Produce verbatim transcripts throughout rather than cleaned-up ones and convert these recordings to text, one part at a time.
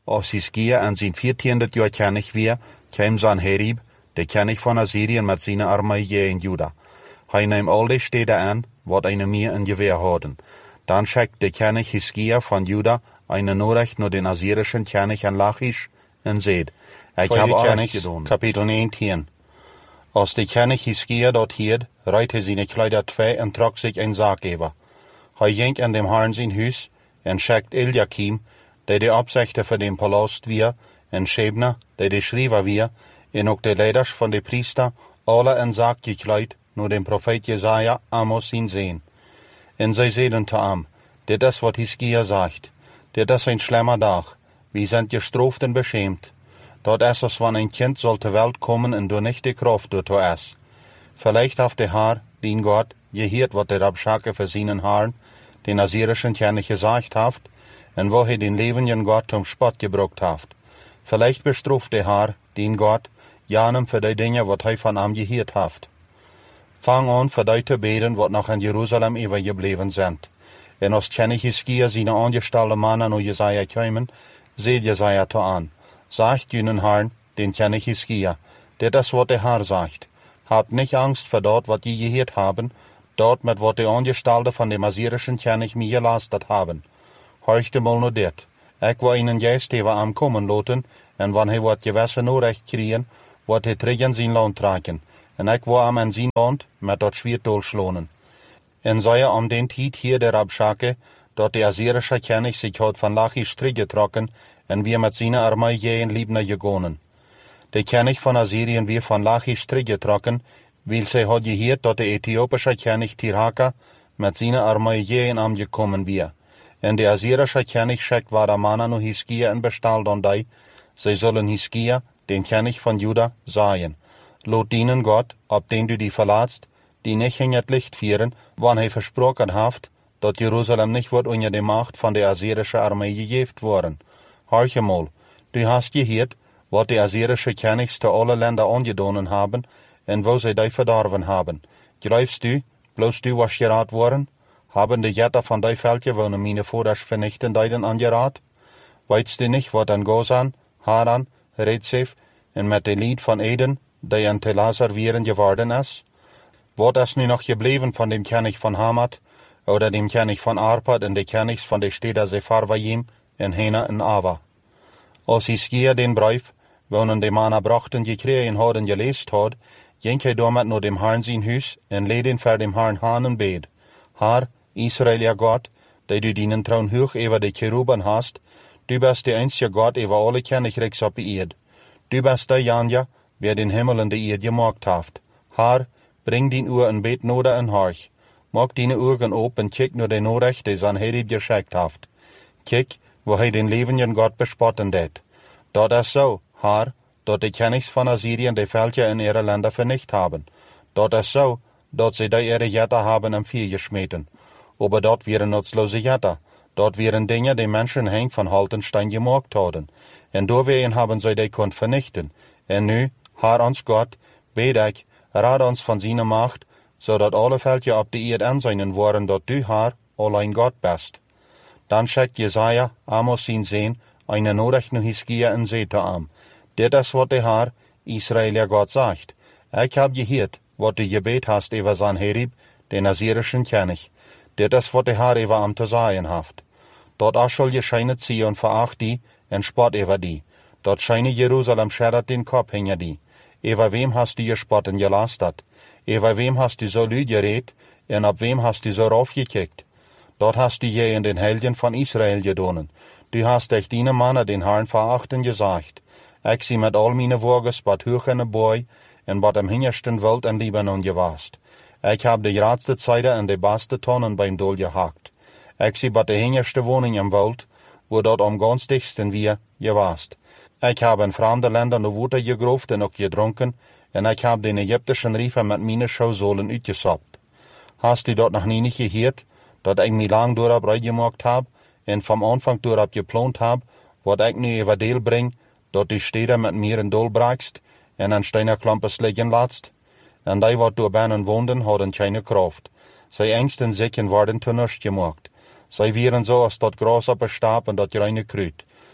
Als Hiskia an zijn viertiendet jaar König weer, kwam Sanherib, de König van Assyrien, met zijn armee in Juda. Hij nam al die steden aan, wat eine meer in geweer hadden. Dan schickt de König Hiskia van Juda eine Nachricht naar den assyrischen König an Lachish en zeid, ik heb alles gedaan. Kapitel negentien. Als de König Hiskia dort hield, reiht hij zijn Kleider twee en trok zich een zak over. Hij ging in dem Herrn zijn huis en schickt Eliakim, die de opzichter voor den palast weer, en Shebna, die de schrijver weer, en ook de leiders van de priester, alle in zak gekleid, naar den profeet Jesaja, Amos zien zien. En zij zeiden te hem, dit is wat Hiskia zegt, dit is een schlimmer dag, wir sind gestraft en beschämt. Dort ist es, wann ein Kind soll zur Welt kommen und du nicht die Kraft dazu ist. Vielleicht hat der Herr, den Gott, gehört, was der Rabschake für seinen Herrn, den assyrischen König gesagt hat, und wo er den lebenden Gott zum Spott gebracht hat. Vielleicht bestraft der Herr, den Gott, janem für die Dinge, was er von ihm gehört hat. Fang an, für die zu beten, was noch in Jerusalem übergeblieben sind. Und als König Hiskia seine angestellten Männer nach Jesaja kommen, seht Jesaja zu an. Sagt jenen Herrn, den König Hiskia, dit is wat der Herr sagt. Habt nicht Angst vor dort, wat je gehört haben, dort mit wat die Angestellte von dem assyrischen König mir gelastet haben. Horchte mal nur dit. Ich will ihnen jetzt über am kommen lassen, und wann he wat gewisse Nachricht kriegen, wat he trigen sein Land tragen, und ich will am an sein Land mit dort Schwert durchschlohnen. Und sei um den Tiet hier der Rabschake, dort der assyrische König sich hat von Lachish zurückgetrocken, und wir mit seiner Armee je in Libna gegangen. Der König von Assyrien wir von Lachish zurückgetrocken, weil sie hat gehört, dass der äthiopische König Tirhaka mit seiner Armee je in Am gekommen wir. Und der assyrische König schickt war der Mann an Hiskia in Bestall und die, sie sollen Hiskia, den König von Juda, sagen. Lot dienen Gott, ob den du die verlässt, die nicht in das Licht führen, wann er versprochen hat, dass Jerusalem nicht wird unter der Macht von der assyrischen Armee gegeben worden. Horche mal, du hast gehört, was die assyrische Königs zu alle Länder angedonnen haben, und wo sie die verdorben haben. Glaubst du, bloß du was gerat worden? Haben die Jätter von die Völker, wo meine Vorder vernichten, deiden angerat? Weißt du nicht, was an Gozan, Haran, Rezef und mit dem Lied von Eden, die an Telasar wären geworden ist? Was ist nun noch geblieben von dem König von Hamat, oder dem König von Arpad und dem König von der Städte Sepharvaim, in Hena en Ava. Als Hiskia den Brief, wonen die Männer brachten, gekriegen hadden gelest had, ging hij damit naar dem Herrn sein Hus en leed ihn vor dem Herrn han en bed. Herr, Israel ja Gott, der du deinen Thron hoch über die Cheruben hast, du bist der einzige Gott über alle Königreichs auf die Erde. Du bist der Janja, wer den Himmel und die Erde gemacht hat. Herr, bring din Uhr en bet noder en horch. Mag deine Augen op en kijk nur den Nachricht, die Sanherib geschickt hat. Kijk, wo hij den lebenden Gott bespotten deed. Dat is so, Herr, dat die Königs von Assyrien die Völker in ihre Länder vernicht haben. Dat is so, dat sie die ihre Jätter haben im Vier geschmeten. Aber dort wären nutzlose Jätter. Dort wären Dinge, die Menschen heim von Haltenstein gemacht haben. Und deswegen haben sie die Kund vernichten. Und nu, Herr uns Gott, bet ich, rat uns von seiner Macht, so dat alle Völker auf die Erde anseinen waren, dat du, Herr, allein Gott bist. Dann schickt Jesaja, Amos sein Sehen, eine Nachricht nach Hiskia und seht am. Dit is wat der Herr, Israel ja Gott sagt. Ich hab gehört, wat du gebet hast über Sanherib, den assyrischen König. Dit is wat der Herr über am zu sagen haft. Dort auch soll gescheine Zion veracht die, en spott über die. Dort scheine Jerusalem schädert den Kopf hinter die. Über wem hast du gespotten gelastet? Über wem hast du so lüd geredet, en ab wem hast du so raufgekickt? Dort hast du je in den Helden von Israel gedonnen. Du hast dich deine Männer den Herrn verachten gesagt. Ich sie mit all meine Woges bad hoch in de Boy en bad am hintersten Welt in Libanon gewast. Ich hab die radste Zeide en de beste Tonnen beim Dol gehackt. Ich sie bad de hinterste Wohnung im Wald, wo dort am ganz dichtsten wir gewast. Ich hab in fremde Länder no Wuter gegruft en auch getrunken, en ich hab den ägyptischen Riefer mit meine Schausohlen utgesoppt. Hast du dort noch nie nicht gehört, dat ich mich lang durchab reingemacht hab, en vom Anfang durchab geplant hab, wat ich nu über Deel bring, dat du Städte mit mir in Dol brachst, en an Steiner Klampes liegen latst, en die, wat durch Bänen wohnen, hadden keine Kraft. Sie Ängsten sicken worden zu nichts gemacht. Sie wären so, als dat Gras auf Stab und dat reine Krüt.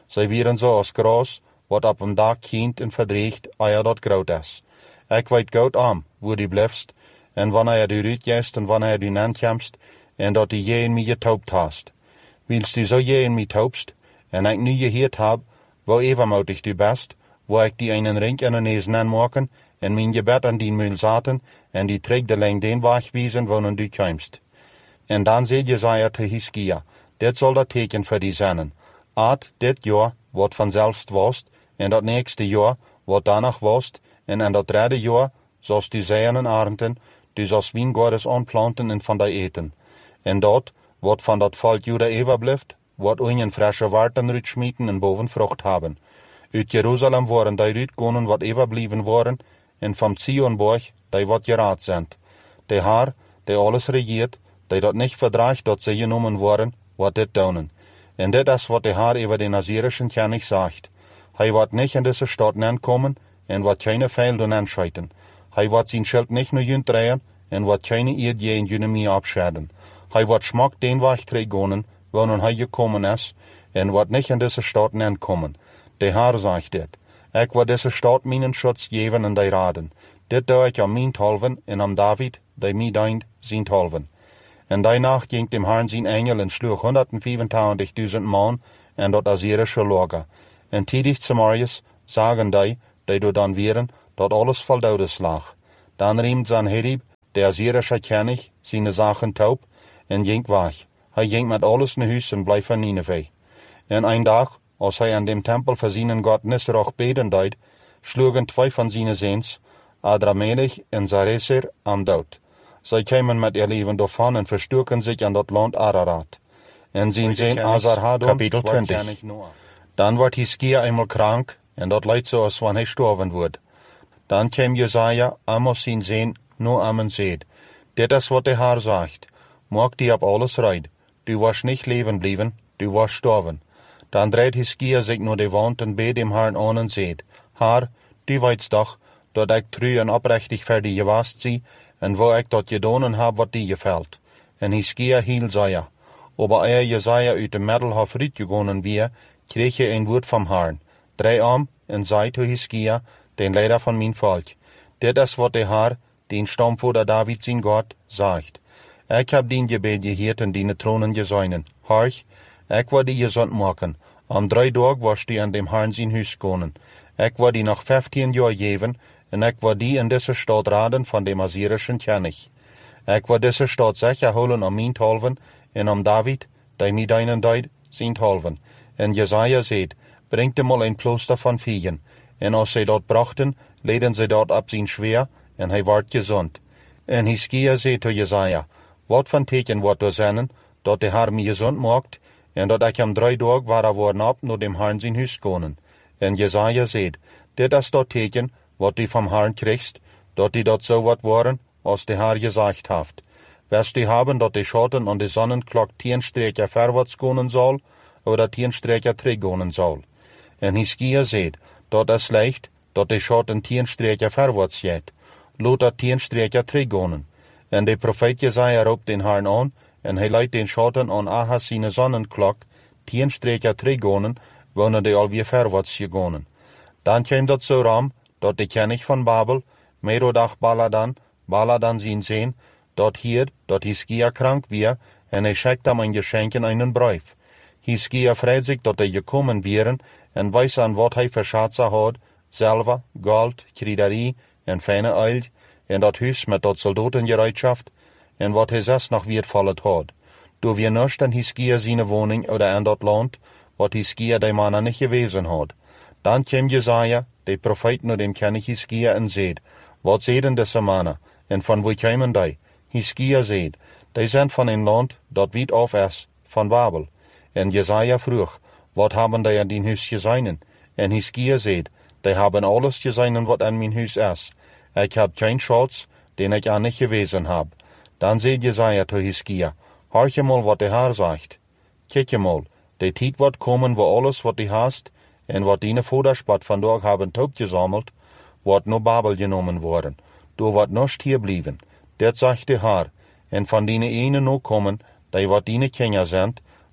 Zij wieren zo als gras, wat op een dag kient en verdriegt, eer dat groot is. Ik weet goed aan, waar die blijft, en wanneer du uitjest en wanneer du nankomst, en dat die je in mij getoopt hast. Wils du zo je in mij toopst, en ik nu je gehoord heb, waar evenmoedig du best, waar ik die einen ring en een nees aanmaken, en mijn gebed aan die muil zaten, en die trek de lijn den weg wijzen, wonen du komst. En dan zei Jesaja te Hiskia, dit zal dat teken voor die zijn. Aard dit jaar wat vanzelfs was, en dat nächste jaar wat danach was, en in dat derde jaar zoals du zeeën en arenden, du zoals wijngaardes aanplanten en van die eten. En dat, wat van dat volk Juda even blijft, wat een frische water uitschmieten en boven vrucht hebben. Uit Jeruzalem worden die uitgonen wat even blijven worden, en van Zionborg die wat geraad zijn. De Heer, die alles regeert, die dat niet verdraagt dat ze genomen worden, wat dit doen. En dit is wat de Heer over de Nazirischen König zegt. Hij wordt niet in deze stad aankomen, en wordt geen feil doen aanschieten. Hij wordt zijn schild niet naar jullie draaien, en wordt geen eed je in jullie mee afscheiden. Hij wordt smak den weg teruggaan, waarin hij gekomen is, en wordt niet in deze stad aankomen. De Heer zegt dit. Ik wil deze stad mijn schutz geven en die raden. Dit doe ik aan mijn tolven en aan David, die mij dient, zijn tolven. En daarna ging dem Herrn zijn engel en sloeg honderdvierentwintigduizend man en dat Assyrische lager. En tidig Samarias zagen die, die door dan wieren, dat alles vol dodes lag. Dan riemt Sanherib, de Assyrische koning, zijn zaken taub, en ging weg. Hij ging met alles naar huis en bleef van Nineveh. En een dag, als hij aan dem tempel voor zijn God Nisroch beden deed, sloegen twee van zijn zoons, Adramelech en Sarezer, aan dood. Zij kwamen met ihr leven daarvan en verstoken zich aan dat land Ararat. En zijn zoon Azarhadon, kapitel twintig. Dan wordt Hiskia eenmaal krank, en dat leidt zoals wanneer hij sterven wordt. Dan kwam Jesaja, Amos zijn zoon, naar hem en zei, dit is wat de Heer zegt, maak die op alles rijden, du was niet leven blijven, du was sterven. Dan draait Hiskia zich naar de wand en beet dem Herrn aan en zei, Heer, du weet toch, dat ik trouw en oprechtig voor die geweest zie, en waar ik dat gedaan heb wat die gevalt. En Hiskia hield zei, aber eer Jesaja uit de middelhof uitgegaan weer, kreeg je een woord van Herrn. Draai om en zei te Hiskia, den leider van mijn volk, dit is wat de Heer, den stamvader David zijn God, zegt. Ik heb dien gebed gehoord en die tronen gezoinen. Horch, ik wil die gezond maken. Om drie dagen was die aan dem Herrn zijn huis gaan. Ik wil die nog vijftien jaar geven, en ik wil die in deze stad raden van de Assyrischen koning. Ik wil deze stad zeker houden om mijn tolven, en om David, die mij deinen deed, zijn tolven. En Jesaja zei, brengt hem al een plooster van viegen. En als zij dat brachten, leden zij dat op zijn zwaar, en hij werd gezond. En Hiskia zei tot Jesaja, wat van teken wordt er zijn, dat de Heer mij gezond maakt, en dat ik hem drie dagen waar worden op naar dem Herrn zijn huis gaan. En Jesaja zei, dit is dat teken, wat die van Herrn krijgt, dat die dat zo wat worden, als de Heer gezegd heeft. Wirst die hebben dat de schatten aan de zonneklok tien streekje verwaarts gaan zal, of tien streekje terug gaan zal. En Hiskia zei, dat is slecht, dat de schatten tien streekje verwaarts gaat. Laat dat tien streekje terug gaan. En de profeet Jesaja roept den Herrn aan, en hij leidt den schatten aan Ahas zijn zonneklok tien streekje terug gaan, wanneer de alweer verwaarts gegaan. Dan kwam dat zo ram, dat de koning van Babel, Merodach Baladan, Baladan zijn zoon, dat hier, dat Hiskia krank weer, en hij schickt hem een geschenken in een brief. Hiskia vreet zich dat hij gekomen wieren, en wijst aan wat hij verschatsen had, zilver, goud, kruiderie en fijne olie, en dat huis met dat soldatengereedschaft, en wat hij zes nog weer vallen had. Door weer nust aan Hiskia zijn woning oder in dat land, wat Hiskia de mannen niet gewezen had. Dan kwam Jesaja, de profeet, naar dem koning Hiskia en zei, wat zeiden deze mannen, en van waar kwamen die? Hiskia zei, die zijn van een land dat weit af is, van Babel. En Jesaja vroeg, wat hebben die aan die huis gezien? En Hiskia zei, die hebben alles gezien wat aan mijn huis is. Ik heb geen schatz, den ik aan niet gewezen heb. Dan zei Jesaja tot Hiskia, hoor je mal wat de Heer zegt. Kijk je mal, de tijd wordt komen waar alles wat die haast, en wat die voederspad vandaag hebben opgezameld, wordt naar Babel genomen worden. Door wat nust hier blijven. Dat zegt de Heer. En van die ene nog komen, die wat die kinderen zijn,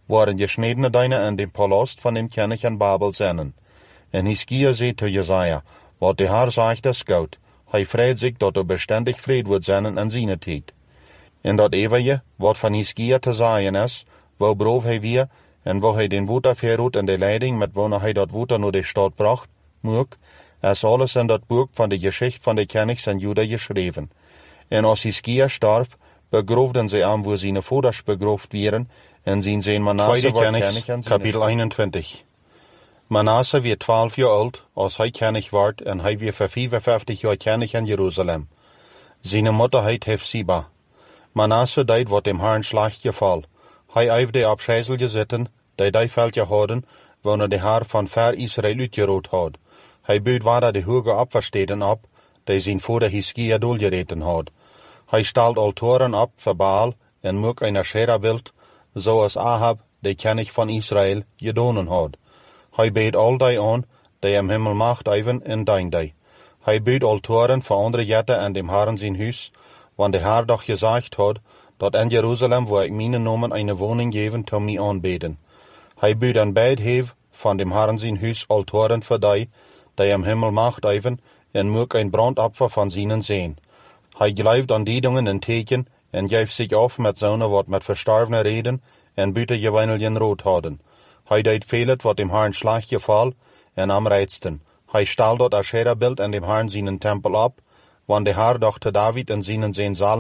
waren gesnedene Deine in dem Palast van dem König in Babel zinnen. En Hiskia zei te Jesaja, wat de Heer zegt is goud. Hij vreet zich dat er bestendig vrede wordt zinnen in zijn tijd. En dat eeuwige, wat van Hiskia te zeggen is, wou broof hij weer, en wou hij den woord verroet in de leiding met wanneer hij dat woord naar de stad bracht, moek, is alles in dat boek van de geschichte van de Königs in Juda geschreven. En als Hiskia starf, begroefden ze hem waar zijn vaders begroefd werden, en zien zijn Manasse wordt König, kapitel eenentwintig. Manasse werd twaalf jaar oud, als hij König werd, en hij werd voor vijfenvijftig jaar König in Jeruzalem. Zijn moeder heet Hefsiba. Manasse deed wat dem Herrn slecht geval. Hij eifde op schijzel gezitten, die die veldje hadden, wanneer de Heer van ver Israël uitgerood had. Hij buit waarde de hoge opversteden op, die zijn vader Hiskia doelgereten had. Hij stelt altaren op voor Baal en maakt een Asherah-beeld, zoals Ahab, de König van Israël, gedaan had. Hij beet al die aan, die hem hemel macht even en dien die. Hij buit altaren voor andere jetten en dem Herrn zijn huis, want de Heer doch gezegd had, dat in Jeruzalem wil ik mijn namen een woning geven te mij aanbeden. Hij buit een beid heef van dem Herrn zijn huis altaren voor die, die hem hemel macht even, en maakt een brandopfer van zijn zeen. Hij gelooft aan die dingen een teken, en geeft zich af met zonen wat met verstorvene reden, en buiten gewineljen rood hadden. Hij deed veel wat dem Herrn slecht geval, en am reidsten. Hij stal dat Asherah-beeld in dem Herrn zijn tempel op, want de Heer dacht te David en zijn zeen